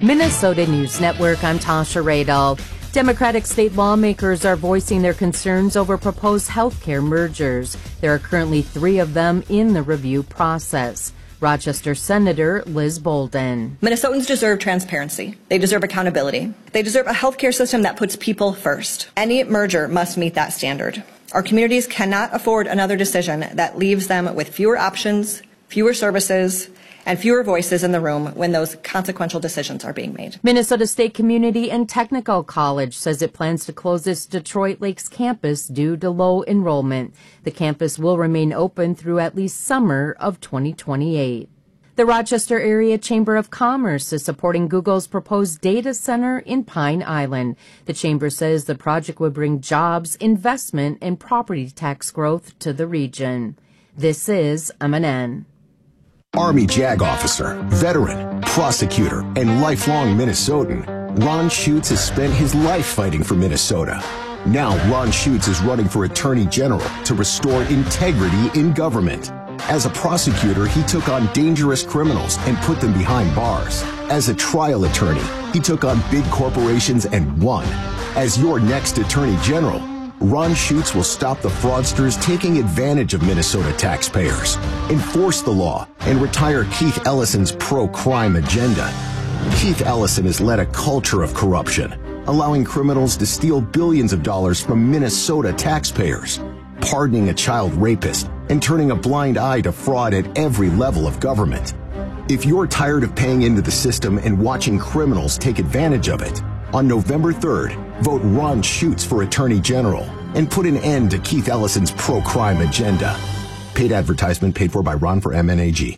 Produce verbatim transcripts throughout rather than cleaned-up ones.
Minnesota News Network, I'm Tasha Radel. Democratic state lawmakers are voicing their concerns over proposed healthcare mergers. There are currently three of them in the review process. Rochester Senator Liz Bolden. Minnesotans deserve transparency. They deserve accountability. They deserve a healthcare system that puts people first. Any merger must meet that standard. Our communities cannot afford another decision that leaves them with fewer options, fewer services, and fewer voices in the room when those consequential decisions are being made. Minnesota State Community and Technical College says it plans to close its Detroit Lakes campus due to low enrollment. The campus will remain open through at least summer of twenty twenty-eight. The Rochester Area Chamber of Commerce is supporting Google's proposed data center in Pine Island. The chamber says the project would bring jobs, investment, and property tax growth to the region. This is M N N. Army JAG officer, veteran, prosecutor, and lifelong Minnesotan, Ron Schutz has spent his life fighting for Minnesota. Now Ron Schutz is running for Attorney General to restore integrity in government. As a prosecutor, he took on dangerous criminals and put them behind bars. As a trial attorney, he took on big corporations and won. As your next Attorney General, Ron Schutz will stop the fraudsters taking advantage of Minnesota taxpayers, enforce the law, and retire Keith Ellison's pro-crime agenda. Keith Ellison has led a culture of corruption, allowing criminals to steal billions of dollars from Minnesota taxpayers, pardoning a child rapist, and turning a blind eye to fraud at every level of government. If you're tired of paying into the system and watching criminals take advantage of it, on November third, vote Ron Schutz for Attorney General and put an end to Keith Ellison's pro-crime agenda. Paid advertisement paid for by Ron for M N A G.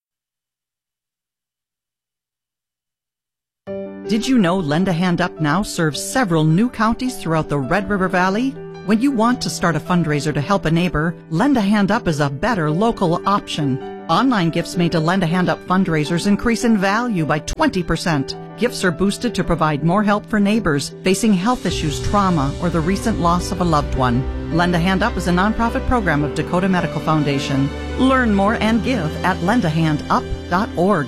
Did you know Lend a Hand Up now serves several new counties throughout the Red River Valley? When you want to start a fundraiser to help a neighbor, Lend a Hand Up is a better local option. Online gifts made to Lend a Hand Up fundraisers increase in value by twenty percent. Gifts are boosted to provide more help for neighbors facing health issues, trauma, or the recent loss of a loved one. Lend a Hand Up is a nonprofit program of Dakota Medical Foundation. Learn more and give at lend a hand up dot org.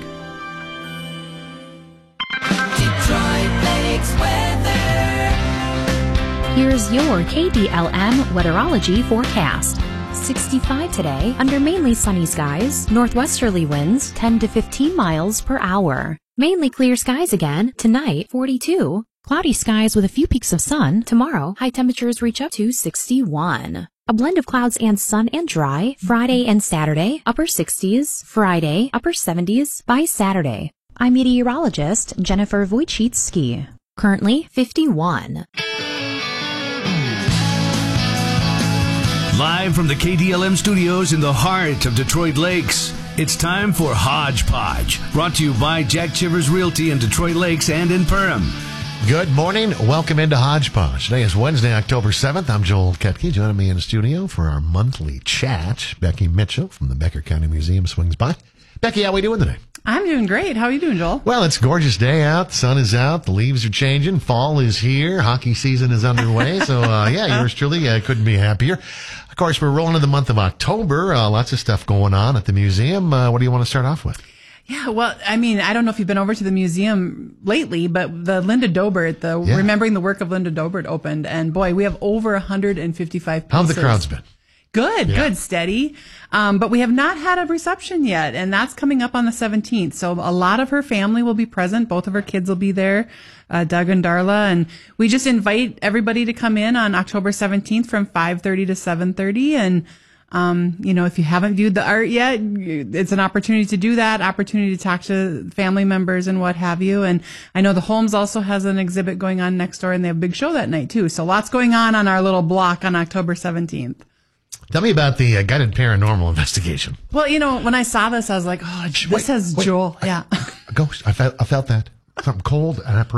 Here's your K D L M weatherology forecast. sixty-five today, under mainly sunny skies, northwesterly winds ten to fifteen miles per hour. Mainly clear skies again, tonight forty-two. Cloudy skies with a few peaks of sun. Tomorrow, high temperatures reach up to sixty-one. A blend of clouds and sun and dry, Friday and Saturday, upper sixties, Friday, upper seventies by Saturday. I'm meteorologist Jennifer Wojcicki. Currently fifty-one. Live from the K D L M studios in the heart of Detroit Lakes, it's time for Hodgepodge, brought to you by Jack Chivers Realty in Detroit Lakes and in Perham. Good morning. Welcome into Hodgepodge. Today is Wednesday, October seventh. I'm Joel Ketke. Joining me in the studio for our monthly chat, Becky Mitchell from the Becker County Museum swings by. Becky, how are we doing today? I'm doing great. How are you doing, Joel? Well, it's a gorgeous day out. The sun is out. The leaves are changing. Fall is here. Hockey season is underway. So, uh, yeah, yours truly uh, couldn't be happier. Of course, we're rolling into the month of October. Uh, lots of stuff going on at the museum. Uh, what do you want to start off with? Yeah, well, I mean, I don't know if you've been over to the museum lately, but the Linda Dobert, the Yeah. Remembering the Work of Linda Dobert opened, and boy, we have over one hundred fifty-five pieces. How've the crowds been? Good, Yeah. good, steady. Um, but we have not had a reception yet, and that's coming up on the seventeenth. So a lot of her family will be present. Both of her kids will be there, uh, Doug and Darla. And we just invite everybody to come in on October seventeenth from five thirty to seven thirty. And, um, you know, if you haven't viewed the art yet, it's an opportunity to do that, opportunity to talk to family members and what have you. And I know the Holmes also has an exhibit going on next door, and they have a big show that night, too. So lots going on on our little block on October seventeenth. Tell me about the uh, guided paranormal investigation. Well, you know, when I saw this, I was like, oh, this wait, has wait, Joel. I, yeah. A ghost. I felt, I felt that. Something cold, an apparition.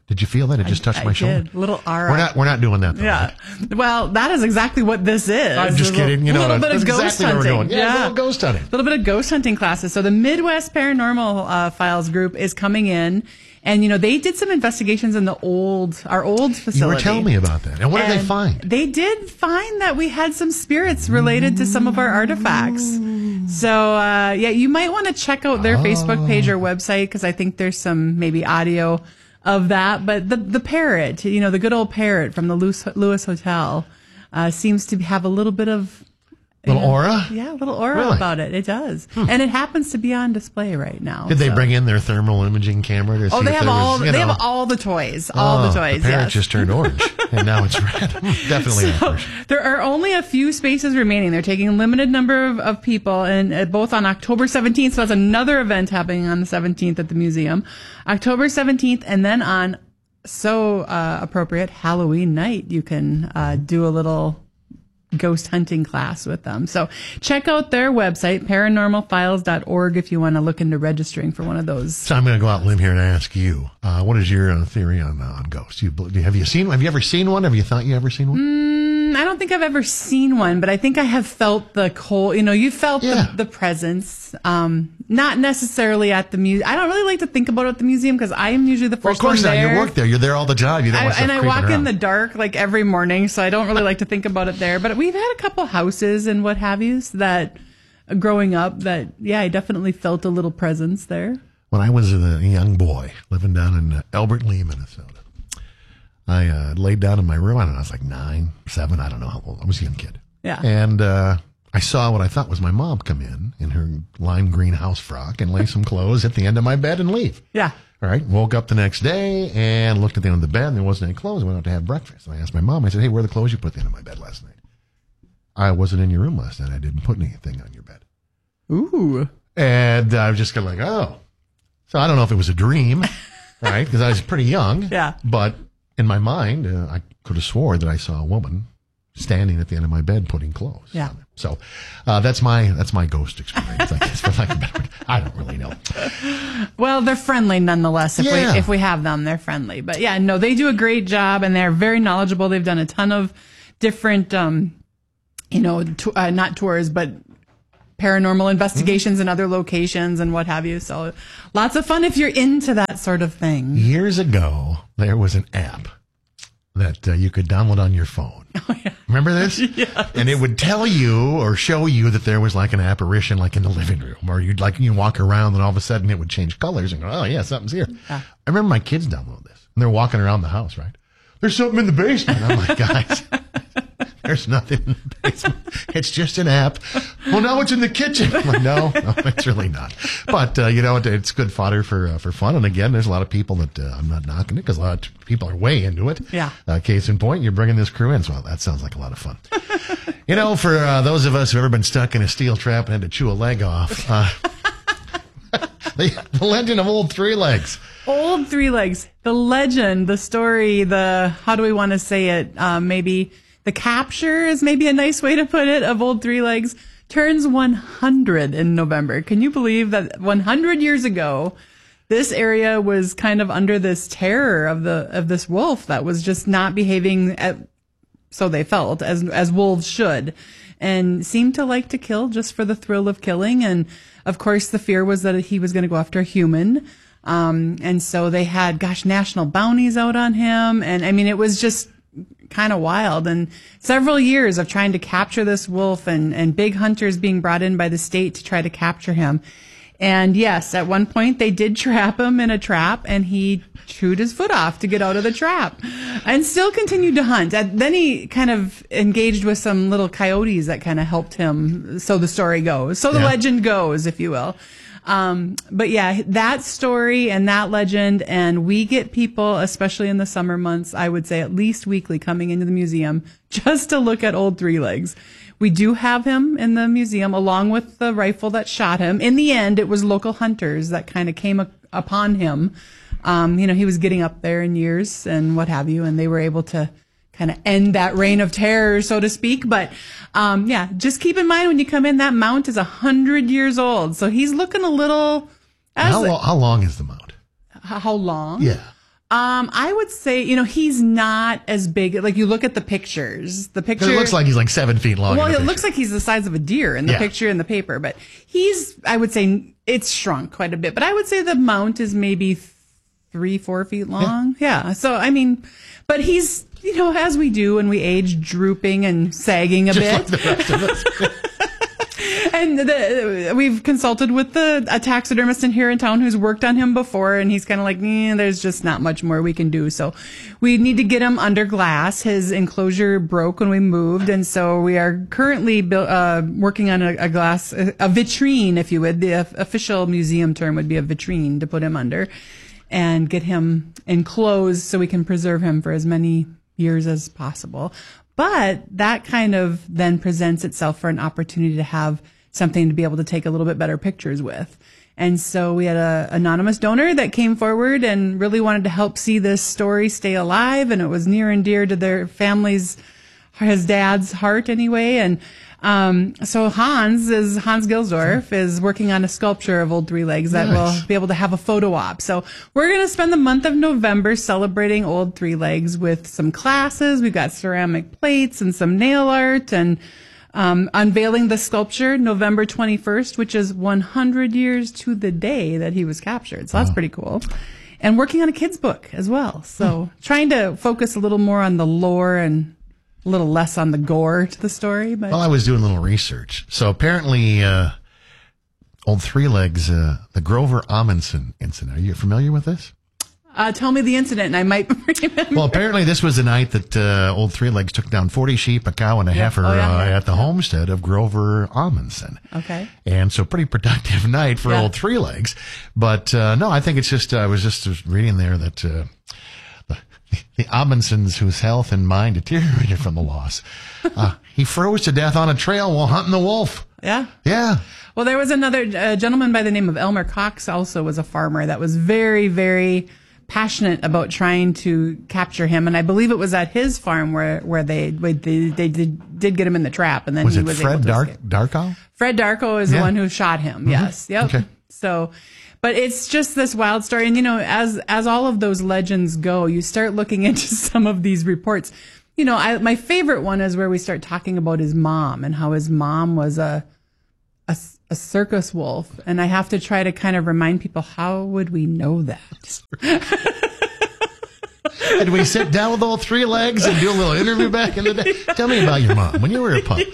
Did you feel that? It just touched I, my I shoulder. Did. Little aura. We're not. We're not doing that. Though, yeah. right? Well, that is exactly what this is. I'm just a kidding. Little, You know, a little bit that's of ghost exactly where we're hunting. going. Yeah, a little ghost hunting. A little bit of ghost hunting classes. So the Midwest Paranormal uh, Files group is coming in, and you know they did some investigations in the old, our old facility. You were telling me about that. And what and did they find? They did find that we had some spirits related to some of our artifacts. So uh, yeah, you might want to check out their oh. Facebook page or website because I think there's some maybe audio of that. But the the parrot, you know, the good old parrot from the Lewis, Lewis Hotel, uh, seems to have a little bit of little know, aura. Yeah, a little aura really? about it. It does, hmm. and it happens to be on display right now. Did they so. bring in their thermal imaging camera to oh, see they if have there all was, you they know, have all the toys, all oh, the toys. The parrot yes. just turned orange, and now it's red. Definitely. So, there are only a few spaces remaining. They're taking a limited number of, of people, and uh, both on October seventeenth. So that's another event happening on the seventeenth at the museum, October seventeenth, and then on so uh, appropriate Halloween night, you can uh, do a little ghost hunting class with them. So check out their website, paranormal files dot org, if you want to look into registering for one of those. So I'm going to go out and live here and ask you, uh, what is your uh, theory on uh, on ghosts? You, have you seen? Have you ever seen one? Have you thought you ever seen one? Mm, I don't think I've ever seen one, but I think I have felt the cold. You know, you felt yeah. the, the presence. Um, not necessarily at the museum. I don't really like to think about it at the museum because I am usually the first well, of course one there. not. You work there. You're there all the time. You don't I, want stuff and I creeping walk around. in the dark like every morning, so I don't really like to think about it there. But we've had a couple houses and what have you that uh, growing up that, yeah, I definitely felt a little presence there. When I was a young boy living down in uh, Albert Lee, Minnesota, I uh, laid down in my room. I don't know, I was like nine, seven. I don't know how old. I was a young kid. Yeah. And uh, I saw what I thought was my mom come in in her lime green house frock and lay some clothes at the end of my bed and leave. Yeah. All right. Woke up the next day and looked at the end of the bed and there wasn't any clothes. I went out to have breakfast. And I asked my mom, I said, hey, where are the clothes you put at the end of my bed last night? I wasn't in your room last night. I didn't put anything on your bed. Ooh. And I was just kind of like, oh. So I don't know if it was a dream, right? Because I was pretty young. Yeah. But in my mind, uh, I could have swore that I saw a woman standing at the end of my bed putting clothes. Yeah. On. So uh, that's my that's my ghost experience. I guess, for lack of a better word. I don't really know. Well, they're friendly nonetheless. If Yeah. we if we have them, they're friendly. But yeah, no, they do a great job and they're very knowledgeable. They've done a ton of different, um, you know, to, uh, not tours, but paranormal investigations in other locations and what have you. So lots of fun if you're into that sort of thing. Years ago, there was an app that uh, you could download on your phone. Oh, yeah. Remember this? Yes. And it would tell you or show you that there was like an apparition like in the living room, or you'd like you walk around and all of a sudden it would change colors and go, oh yeah, something's here. Yeah. I remember my kids download this and they're walking around the house, right? There's something in the basement. I'm like, guys, there's nothing in the basement. It's just an app. Well, now it's in the kitchen. I'm like, no, no, it's really not. But, uh, you know, it, it's good fodder for uh, for fun. And again, there's a lot of people that uh, I'm not knocking it because a lot of people are way into it. Yeah. Uh, case in point, you're bringing this crew in. So that sounds like a lot of fun. You know, for uh, those of us who've ever been stuck in a steel trap and had to chew a leg off, uh, the, the legend of Old Three Legs. Old Three Legs, the legend, the story, the, how do we want to say it? Um, maybe the capture is maybe a nice way to put it of Old Three Legs, turns one hundred in November. Can you believe that one hundred years ago, this area was kind of under this terror of the, of this wolf that was just not behaving at, so they felt, as, as wolves should, and seemed to like to kill just for the thrill of killing. And of course, the fear was that he was going to go after a human. Um, and so they had, gosh, national bounties out on him. And I mean, it was just kind of wild, and several years of trying to capture this wolf and, and big hunters being brought in by the state to try to capture him. And yes, at one point they did trap him in a trap and he chewed his foot off to get out of the trap and still continued to hunt. And then he kind of engaged with some little coyotes that kind of helped him. So the story goes. So the Yeah. legend goes, if you will. Um, but yeah, that story and that legend, and we get people, especially in the summer months, I would say at least weekly, coming into the museum just to look at Old Three Legs. We do have him in the museum along with the rifle that shot him. In the end, it was local hunters that kind of came a- upon him. Um, you know, he was getting up there in years and what have you, and they were able to kind of end that reign of terror, so to speak. But, um, yeah, just keep in mind when you come in, that mount is a hundred years old. So he's looking a little, as How, lo- how long is the mount? how long? Yeah. Um, I would say, you know, he's not as big. Like you look at the pictures, the picture. It looks like he's like seven feet long. Well, it looks like he's the size of a deer in the Yeah. picture in the paper, but he's, I would say it's shrunk quite a bit, but I would say the mount is maybe three, four feet long. Yeah. yeah. So, I mean, but he's, you know, as we do when we age, drooping and sagging a Just bit. like the rest of us. And the, we've consulted with the a taxidermist in here in town who's worked on him before, and he's kind of like, eh, there's just not much more we can do. So we need to get him under glass. His enclosure broke when we moved, and so we are currently build, uh, working on a, a glass, a, a vitrine, if you would. The official museum term would be a vitrine to put him under and get him enclosed so we can preserve him for as many years as possible. But that kind of then presents itself for an opportunity to have something to be able to take a little bit better pictures with. And so we had a anonymous donor that came forward and really wanted to help see this story stay alive. And it was near and dear to their family's, his dad's heart anyway. And um, so Hans is, Hans Gilsdorf is working on a sculpture of Old Three Legs that Nice. will be able to have a photo op. So we're going to spend the month of November celebrating Old Three Legs with some classes. We've got ceramic plates and some nail art and um, unveiling the sculpture November twenty-first, which is one hundred years to the day that he was captured. So that's pretty cool. And working on a kid's book as well. So trying to focus a little more on the lore and a little less on the gore to the story. But Well, I was doing a little research. So apparently, uh, Old Three Legs, uh, the Grover Amundsen incident. Are you familiar with this? uh, tell me the incident and I might remember. Well, apparently this was the night that uh, Old Three Legs took down forty sheep, a cow, and a heifer Oh, yeah, uh, yeah. at the homestead of Grover Amundsen. Okay. And so pretty productive night for Yeah. Old Three Legs. But uh, no, I think it's just, uh, I was just reading there that uh, the, the Amundsens, whose health and mind deteriorated from the loss, uh, he froze to death on a trail while hunting the wolf. Yeah. Yeah. Well, there was another uh, gentleman by the name of Elmer Cox, also was a farmer that was very, very passionate about trying to capture him. And I believe it was at his farm where, where they, they, they did, did get him in the trap. And then Was he it was Fred able to Dark escape. Darko? Fred Darko is Yeah. the one who shot him. Yes. Yep. Okay. So, but it's just this wild story. And, you know, as, as all of those legends go, you start looking into some of these reports. You know, I, my favorite one is where we start talking about his mom and how his mom was a, a, a circus wolf. And I have to try to kind of remind people, how would we know that? Did we sit down with Old Three Legs and do a little interview back in the day? Tell me about your mom when you were a pup.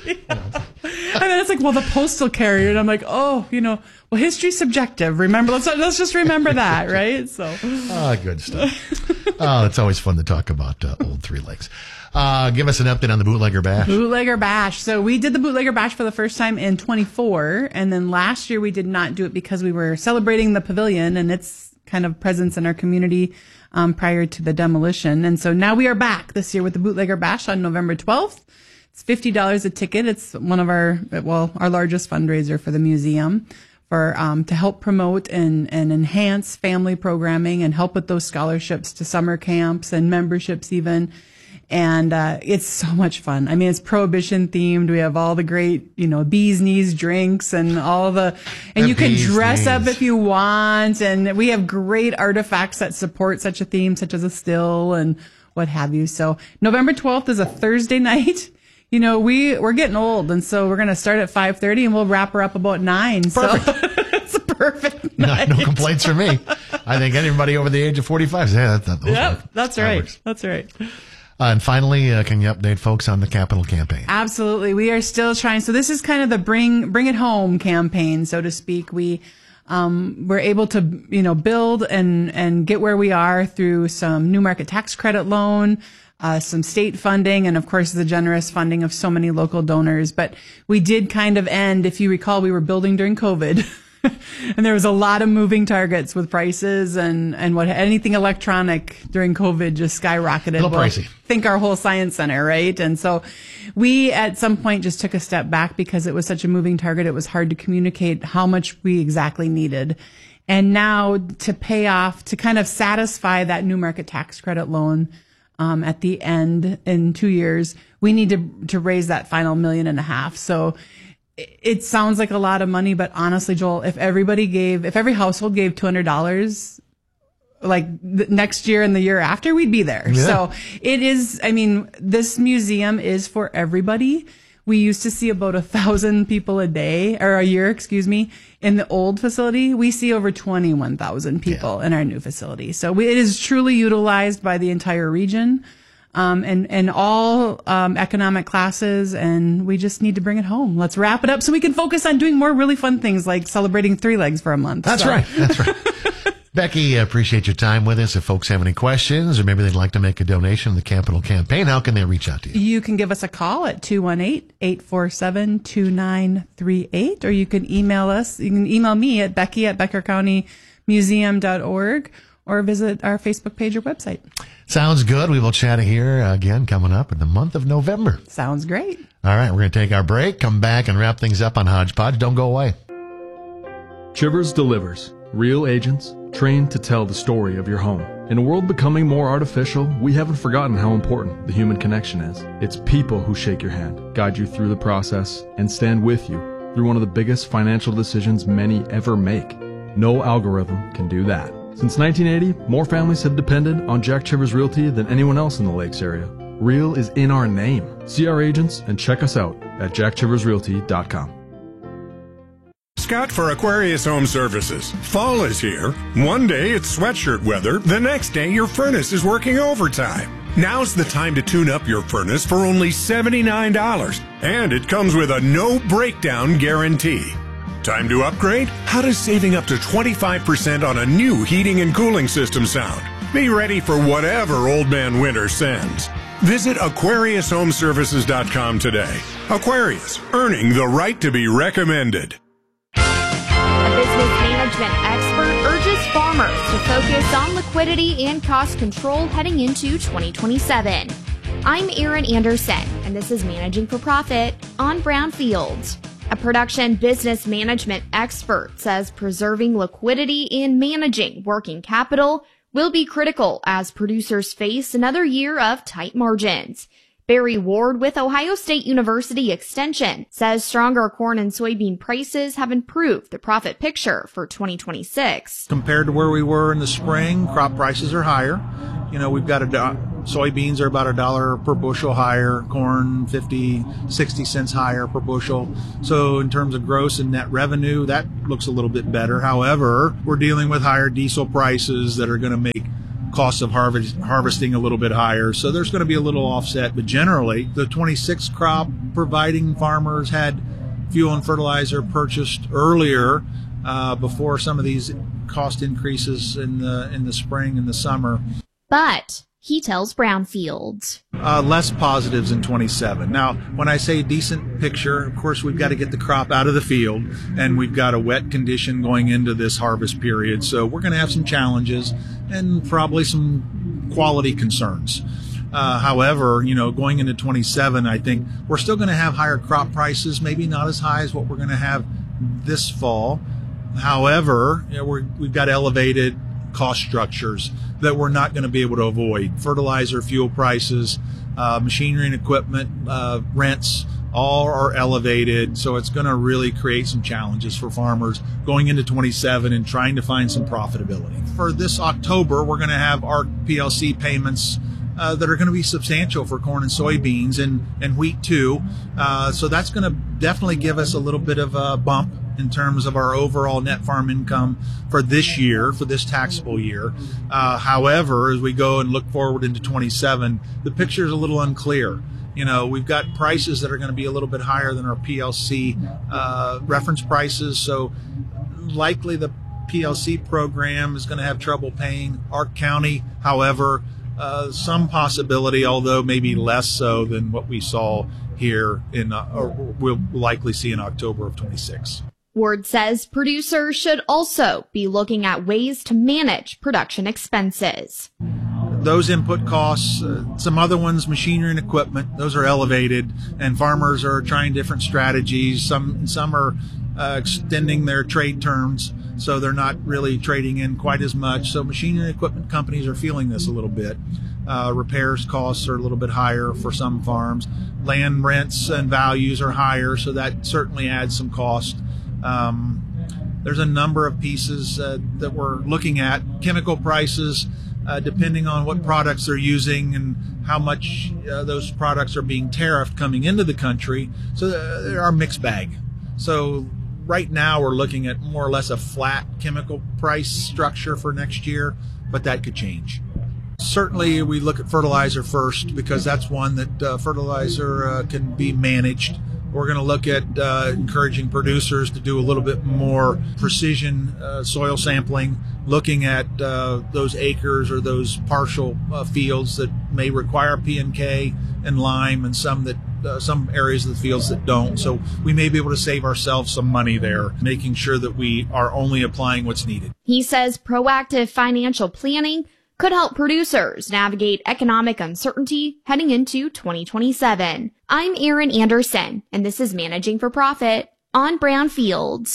And then it's like, well, the postal carrier. And I'm like, oh, you know, well, history's subjective. Remember, let's, let's just remember that, right? So, Ah, good stuff. Oh, it's always fun to talk about uh, Old Three Legs. Uh, give us an update on the Bootlegger Bash. Bootlegger Bash. So we did the Bootlegger Bash for the first time in twenty-four. And then last year we did not do it because we were celebrating the pavilion and its kind of presence in our community um, prior to the demolition. And so now we are back this year with the Bootlegger Bash on November twelfth. It's fifty dollars a ticket. It's one of our, well, our largest fundraiser for the museum for, um, to help promote and, and enhance family programming and help with those scholarships to summer camps and memberships even. And, uh, it's so much fun. I mean, it's Prohibition themed. We have all the great, you know, bees knees drinks and all the, and The you can bee's dress up knees. if you want. And we have great artifacts that support such a theme, such as a still and what have you. So November twelfth is a Thursday night. You know, we, we're getting old. And so we're going to start at five thirty and we'll wrap her up about nine. Perfect. So it's a perfect No, night. no complaints from me. I think anybody over the age of forty-five says, yeah, that, that, those Yep, work. that's That right. works. That's right. Uh, and finally, uh, can you update folks on the Capital campaign? Absolutely. We are still trying. So this is kind of the bring, bring it home campaign, so to speak. We, um, we're able to, you know, build and, and get where we are through some new market tax credit loan, uh, some state funding, and of course the generous funding of so many local donors. But we did kind of end, if you recall, we were building during COVID. And there was a lot of moving targets with prices and, and what anything electronic during COVID just skyrocketed. Little Well, pricey. think our whole science center, right? And so we at some point just took a step back because it was such a moving target. It was hard to communicate how much we exactly needed. And now to pay off, to kind of satisfy that new market tax credit loan, um, at the end in two years, we need to, to raise that final million and a half. So it sounds like a lot of money, but honestly, Joel, if everybody gave, if every household gave two hundred dollars, like the next year and the year after, we'd be there. Yeah. So it is, I mean, this museum is for everybody. We used to see about a thousand people a day or a year, excuse me, in the old facility. We see over twenty-one thousand people yeah. in our new facility. So we, it is truly utilized by the entire region. Um, and, and all, um, economic classes, and we just need to bring it home. Let's wrap it up so we can focus on doing more really fun things like celebrating Three Legs for a month. That's so. right. That's right. Becky, appreciate your time with us. If folks have any questions or maybe they'd like to make a donation to the Capital Campaign, how can they reach out to you? You can give us a call at two one eight, eight four seven, two nine three eight, or you can email us. You can email me at Becky at Becker County Museum dot org or visit our Facebook page or website. Sounds good. We will chat here again coming up in the month of November. Sounds great. All right, we're going to take our break, come back, and wrap things up on Hodgepodge. Don't go away. Chivers delivers. Real agents trained to tell the story of your home. In a world becoming more artificial, we haven't forgotten how important the human connection is. It's people who shake your hand, guide you through the process, and stand with you through one of the biggest financial decisions many ever make. No algorithm can do that. Since nineteen eighty, more families have depended on Jack Chivers Realty than anyone else in the Lakes area. Real is in our name. See our agents and check us out at jack chivers realty dot com. Scott for Aquarius Home Services. Fall is here. One day it's sweatshirt weather. The next day your furnace is working overtime. Now's the time to tune up your furnace for only seventy-nine dollars. And it comes with a no breakdown guarantee. Time to upgrade? How does saving up to twenty-five percent on a new heating and cooling system sound? Be ready for whatever Old Man Winter sends. Visit aquarius home services dot com today. Aquarius, earning the right to be recommended. A business management expert urges farmers to focus on liquidity and cost control heading into twenty twenty-seven. I'm Erin Anderson, and this is Managing for Profit on Brownfield. A production business management expert says preserving liquidity and managing working capital will be critical as producers face another year of tight margins. Barry Ward with Ohio State University Extension says stronger corn and soybean prices have improved the profit picture for twenty twenty-six. Compared to where we were in the spring, crop prices are higher. You know, we've got a do- soybeans are about a dollar per bushel higher, corn fifty, sixty cents higher per bushel. So in terms of gross and net revenue, that looks a little bit better. However, we're dealing with higher diesel prices that are going to make costs of harvest, harvesting a little bit higher. So there's going to be a little offset. But generally, the twenty-six crop, providing farmers had fuel and fertilizer purchased earlier uh, before some of these cost increases in the in the spring and the summer. But he tells Brownfield. Uh, less positives in twenty-seven. Now, when I say decent picture, of course, we've got to get the crop out of the field, and we've got a wet condition going into this harvest period. So we're going to have some challenges and probably some quality concerns. Uh, however, you know, going into twenty-seven, I think we're still going to have higher crop prices, maybe not as high as what we're going to have this fall. However, you know, we're, we've got elevated cost structures that we're not going to be able to avoid. Fertilizer, fuel prices, uh, machinery and equipment, uh, rents, all are elevated. So it's going to really create some challenges for farmers going into twenty-seven and trying to find some profitability. For this October, we're going to have our P L C payments uh, that are going to be substantial for corn and soybeans and, and wheat too. Uh, so that's going to definitely give us a little bit of a bump in terms of our overall net farm income for this year, for this taxable year. Uh, however, as we go and look forward into twenty-seven, the picture is a little unclear. You know, we've got prices that are going to be a little bit higher than our P L C uh, reference prices. So likely the P L C program is going to have trouble paying Ark County. However, uh, some possibility, although maybe less so than what we saw here in, uh, or we'll likely see in October of twenty-six. Ward says producers should also be looking at ways to manage production expenses. Those input costs, uh, some other ones, machinery and equipment, those are elevated, and farmers are trying different strategies. Some some are uh, extending their trade terms, so they're not really trading in quite as much. So machinery and equipment companies are feeling this a little bit. Uh, repairs costs are a little bit higher for some farms. Land rents and values are higher, so that certainly adds some cost. Um, there's a number of pieces uh, that we're looking at. Chemical prices, uh, depending on what products they're using and how much uh, those products are being tariffed coming into the country. So uh, they're our mixed bag. So right now we're looking at more or less a flat chemical price structure for next year, but that could change. Certainly we look at fertilizer first because that's one that uh, fertilizer uh, can be managed. We're going to look at uh, encouraging producers to do a little bit more precision uh, soil sampling, looking at uh, those acres or those partial uh, fields that may require P and K and lime, and some that uh, some areas of the fields that don't. So we may be able to save ourselves some money there, making sure that we are only applying what's needed. He says proactive financial planning could help producers navigate economic uncertainty heading into twenty twenty-seven. I'm Erin Anderson, and this is Managing for Profit on Brown Fields.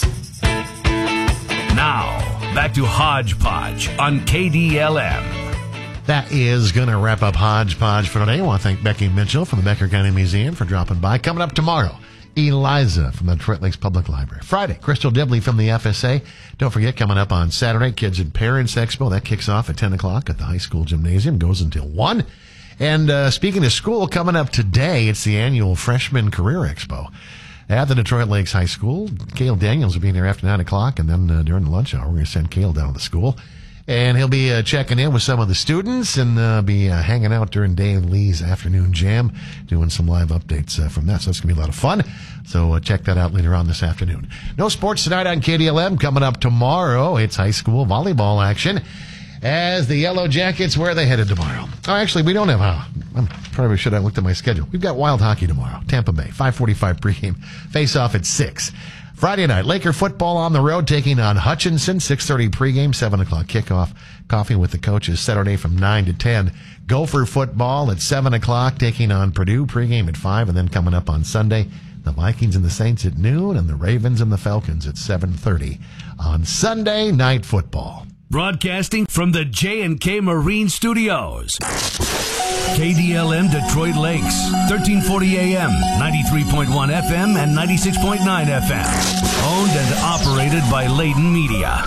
Now, back to Hodgepodge on K D L M. That is going to wrap up Hodgepodge for today. I want to thank Becky Mitchell from the Becker County Museum for dropping by. Coming up tomorrow, Eliza from the Detroit Lakes Public Library. Friday, Crystal Dibley from the F S A. Don't forget, coming up on Saturday, Kids and Parents Expo. That kicks off at ten o'clock at the high school gymnasium, goes until one. And uh, speaking of school, coming up today, it's the annual Freshman Career Expo at the Detroit Lakes High School. Cale Daniels will be there after nine o'clock, and then uh, during the lunch hour, we're going to send Cale down to the school. And he'll be uh, checking in with some of the students and uh, be uh, hanging out during Dave Lee's afternoon jam, doing some live updates uh, from that. So it's going to be a lot of fun. So uh, check that out later on this afternoon. No sports tonight on K D L M. Coming up tomorrow, it's high school volleyball action as the Yellow Jackets, where are they headed tomorrow? Oh, actually, we don't have, uh, I probably should have looked at my schedule. We've got Wild Hockey tomorrow, Tampa Bay, five forty-five pregame, face-off at six. Friday night, Laker football on the road, taking on Hutchinson, six thirty pregame, seven o'clock kickoff. Coffee with the coaches Saturday from nine to ten. Gopher football at seven o'clock, taking on Purdue, pregame at five, and then coming up on Sunday, the Vikings and the Saints at noon, and the Ravens and the Falcons at seven thirty on Sunday Night Football. Broadcasting from the J and K Marine Studios. K D L M Detroit Lakes, thirteen forty A M, ninety-three point one F M, and ninety-six point nine F M. Owned and operated by Layton Media.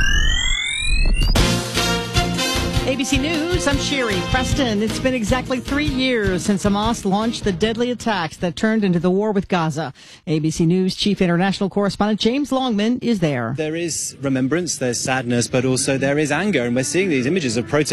A B C News, I'm Sherry Preston. It's been exactly three years since Hamas launched the deadly attacks that turned into the war with Gaza. A B C News chief international correspondent James Longman is there. There is remembrance, there's sadness, but also there is anger, and we're seeing these images of protest